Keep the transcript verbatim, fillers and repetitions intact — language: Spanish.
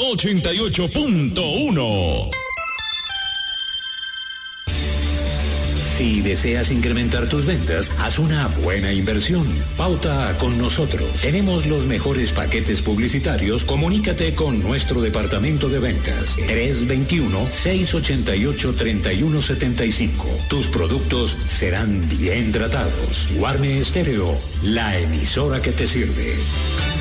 ochenta y ocho punto uno. Si deseas incrementar tus ventas, haz una buena inversión. Pauta con nosotros. Tenemos los mejores paquetes publicitarios. Comunícate con nuestro departamento de ventas. tres dos uno, seis ocho ocho, tres uno siete cinco. Tus productos serán bien tratados. Guarne Estéreo, la emisora que te sirve.